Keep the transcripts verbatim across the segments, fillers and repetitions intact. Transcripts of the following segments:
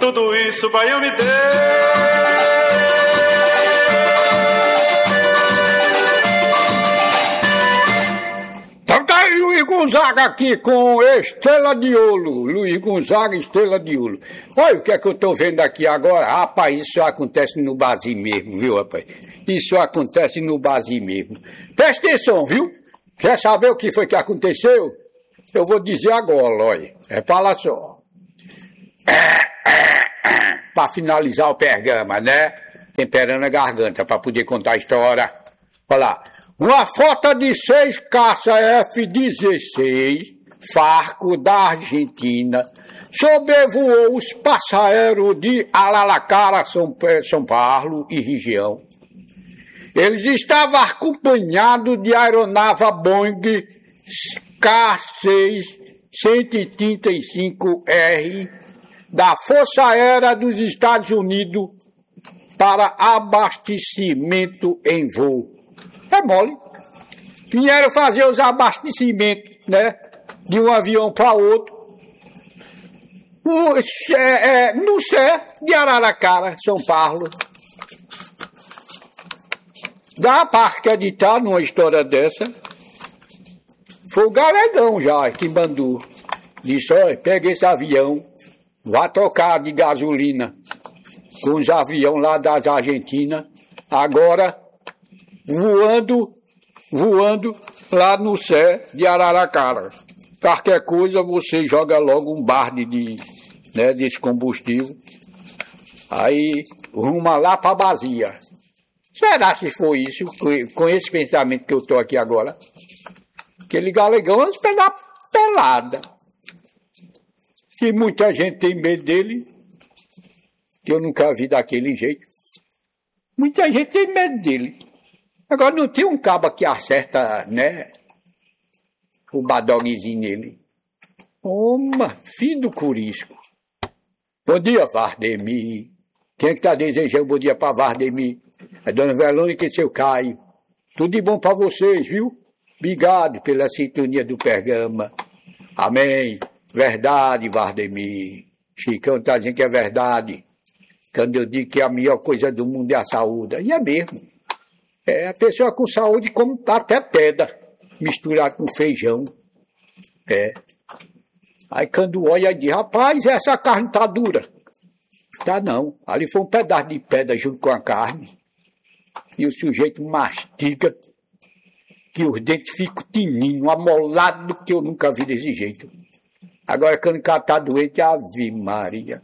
tudo isso, Baião me deu. Então tá aí Luiz Gonzaga aqui com Estrela de Ouro. Luiz Gonzaga, Estrela de Ouro. Olha o que é que eu tô vendo aqui agora. Rapaz, isso acontece no Brasil mesmo, viu, rapaz? Isso acontece no Brasil mesmo. Presta atenção, viu? Quer saber o que foi que aconteceu? Eu vou dizer agora, olha. É fala só. Para finalizar o programa, né? Temperando a garganta para poder contar a história. Olha lá. Uma frota de seis caça F dezesseis Farco da Argentina sobrevoou os espaço aéreo de Araraquara, São, São Paulo e região. Eles estavam acompanhados de aeronave Boeing K seis cento e trinta e cinco R da Força Aérea dos Estados Unidos para abastecimento em voo. É mole. Vieram fazer os abastecimentos, né? De um avião para outro. O, é, é, no céu de Araraquara, São Paulo. Dá para acreditar numa história dessa. Foi o Galegão já, que mandou. Disse, olha, pega esse avião, vá trocar de gasolina com os aviões lá das Argentinas. Agora... voando, voando lá no céu de Araraquara. Qualquer coisa você joga logo um barde de, né, desse combustível, aí ruma lá para Bazia. Será se foi isso, com esse pensamento que eu estou aqui agora? Aquele galegão vai pegar pelada. Se muita gente tem medo dele, que eu nunca vi daquele jeito, muita gente tem medo dele. Agora não tem um cabo que acerta, né, o badogzinho nele. Oma, filho do Curisco. Bom dia, Vardemir. Quem é que tá desejando bom dia pra Vardemir? É Dona Verônica e seu Caio. Tudo de bom pra vocês, viu? Obrigado pela sintonia do programa. Amém. Verdade, Vardemir. Chicão tá dizendo que é verdade. Quando eu digo que a melhor coisa do mundo é a saúde. E é mesmo. É, a pessoa com saúde come até pedra, misturado com feijão. É. Aí quando olha e diz, rapaz, essa carne tá dura. Tá não. Ali foi um pedaço de pedra junto com a carne. E o sujeito mastiga, que os dentes ficam tininhos, amolados, que eu nunca vi desse jeito. Agora quando o cara tá doente, Ave Maria.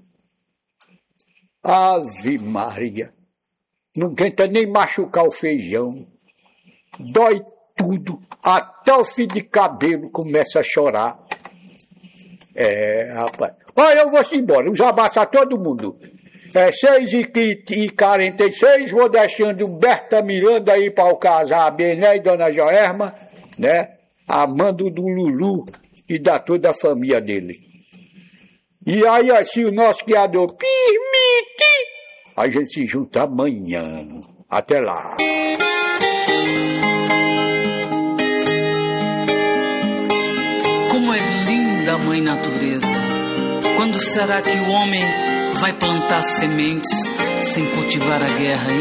Ave Maria. Não aguenta nem machucar o feijão. Dói tudo. Até o fio de cabelo começa a chorar. É, rapaz. Olha, eu vou embora. Os abraços a todo mundo. É seis e quarenta e seis. Vou deixando o Berta Miranda aí para o casar Bené e Dona Joerma, né? Amando do Lulu e da toda a família dele. E aí, assim, o nosso criador permite, a gente se junta amanhã. Até lá. Como é linda a mãe natureza. Quando será que o homem vai plantar sementes sem cultivar a guerra, hein?